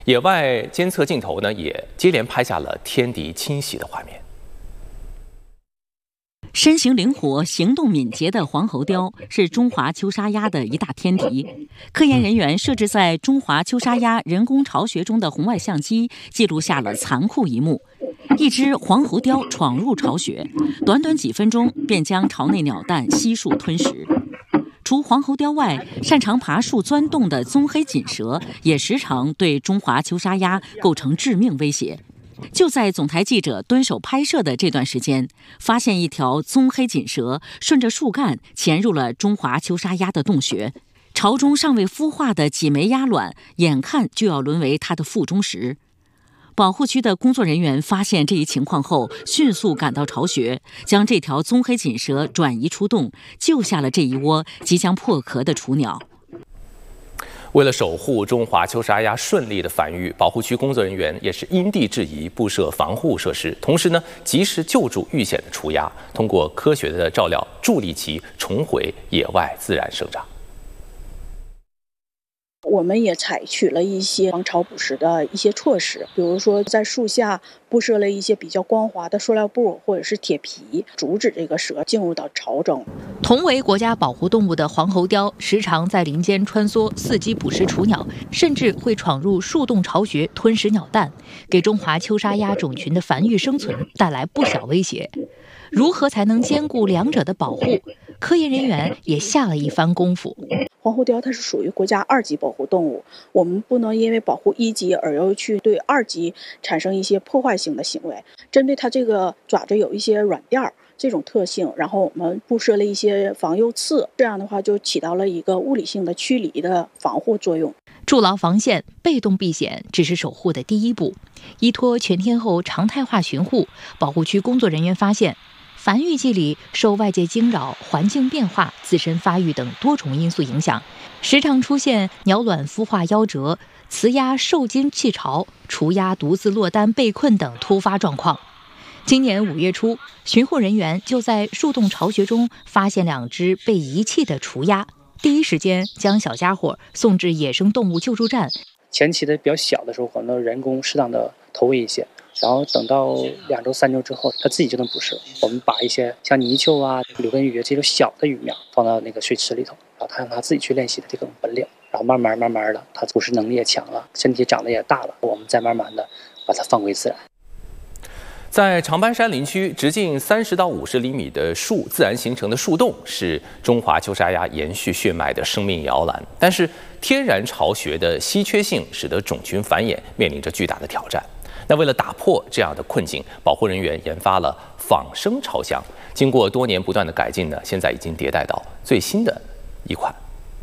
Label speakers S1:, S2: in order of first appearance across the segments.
S1: 野外监测镜头呢，也接连拍下了天敌侵袭的画面。
S2: 身形灵活、行动敏捷的黄喉貂是中华秋沙鸭的一大天敌。科研人员设置在中华秋沙鸭人工巢穴中的红外相机记录下了残酷一幕：一只黄喉貂闯入巢穴，短短几分钟便将巢内鸟蛋悉数吞食。除黄喉貂外，擅长爬树钻洞的棕黑锦蛇也时常对中华秋沙鸭构成致命威胁。就在总台记者蹲守拍摄的这段时间，发现一条棕黑锦蛇顺着树干潜入了中华秋沙鸭的洞穴，巢中尚未孵化的几枚鸭卵眼看就要沦为它的腹中食。保护区的工作人员发现这一情况后，迅速赶到巢穴，将这条棕黑锦蛇转移出洞，救下了这一窝即将破壳的雏鸟。
S1: 为了守护中华秋沙鸭顺利的繁育，保护区工作人员也是因地制宜布设防护设施，同时呢，及时救助遇险的雏鸭，通过科学的照料助力其重回野外自然生长。
S3: 我们也采取了一些防潮捕食的一些措施，比如说在树下布设了一些比较光滑的塑料布或者是铁皮，阻止这个蛇进入到巢中。
S4: 同为国家保护动物的黄喉貂，时常在林间穿梭，伺机捕食雏鸟，甚至会闯入树洞巢穴吞食鸟蛋，给中华秋沙鸭种群的繁育生存带来不小威胁。如何才能兼顾两者的保护？科研人员也下了一番功夫。
S3: 黄喉貂它是属于国家2级保护动物，我们不能因为保护1级而又去对2级产生一些破坏性的行为。针对它这个爪子有一些软垫儿这种特性，然后我们布设了一些防幼刺，这样的话就起到了一个物理性的驱离的防护作用。
S4: 筑牢防线，被动避险只是守护的第一步。依托全天候常态化巡护，保护区工作人员发现，繁育季里受外界惊扰、环境变化、自身发育等多重因素影响，时常出现鸟卵孵化夭折、雌鸭受惊弃巢、雏鸭独自落单被困等突发状况。今年5月初，巡护人员就在树洞巢穴中发现2只被遗弃的雏鸭，第一时间将小家伙送至野生动物救助站。
S5: 前期的比较小的时候，可能人工适当的投喂一些，然后等到2周3周之后，它自己就能捕食。我们把一些像泥鳅啊、柳根鱼这种小的鱼苗放到那个水池里头，然后它让它自己去练习的这种本领，然后慢慢的，它捕食能力也强了，身体长得也大了，我们再慢慢的把它放归自然。
S1: 在长白山林区，直径30到50厘米的树自然形成的树洞，是中华秋沙鸭延续血脉的生命摇篮。但是，天然巢穴的稀缺性使得种群繁衍面临着巨大的挑战。那为了打破这样的困境，保护人员研发了仿生巢箱。经过多年不断的改进呢，现在已经迭代到最新的一款。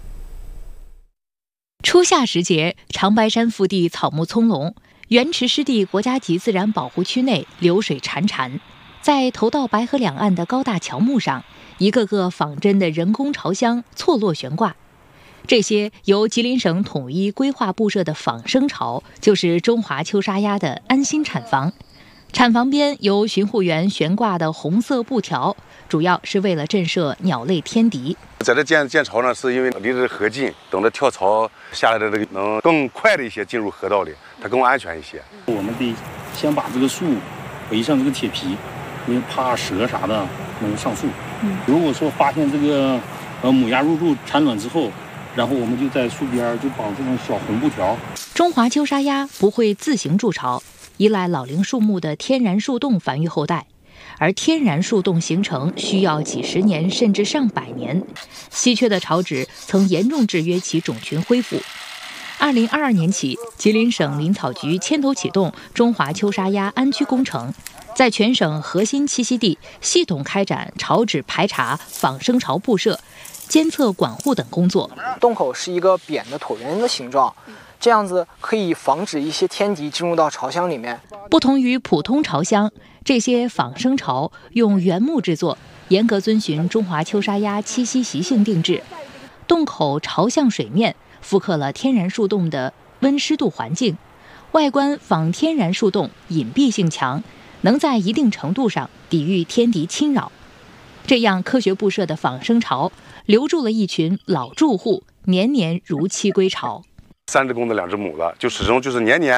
S4: 初夏时节，长白山腹地草木葱茏。原池湿地国家级自然保护区内流水潺潺，在头道白河两岸的高大乔木上，一个个仿真的人工巢箱错落悬挂。这些由吉林省统一规划布设的仿生巢，就是中华秋沙鸭的安心产房。产房边由巡护员悬挂的红色布条，主要是为了震慑鸟类天敌。
S6: 在这建巢呢，是因为离这河近，等着跳槽下来的这个能更快的一些进入河道里，它更安全一些。
S7: 我们得先把这个树围上这个铁皮，因为怕蛇啥的能上树。如果说发现这个母鸭入住产卵之后，然后我们就在树边就绑这种小红布条。
S4: 中华秋沙鸭不会自行筑巢，依赖老龄树木的天然树洞繁育后代。而天然树洞形成需要几十年甚至上百年，稀缺的巢址曾严重制约其种群恢复。2022年起，吉林省林草局牵头启动中华秋沙鸭安居工程，在全省核心栖息地系统开展巢址排查、仿生巢布设、监测管护等工作。
S8: 洞口是一个扁的椭圆的形状，这样子可以防止一些天敌进入到巢箱里面。
S4: 不同于普通巢箱，这些仿生巢用原木制作，严格遵循中华秋沙鸭栖息习性定制。洞口朝向水面，复刻了天然树洞的温湿度环境，外观仿天然树洞，隐蔽性强，能在一定程度上抵御天敌侵扰。这样科学布设的仿生巢，留住了一群老住户，年年如期归巢。
S6: 3只公的2只母的，就始终就是年年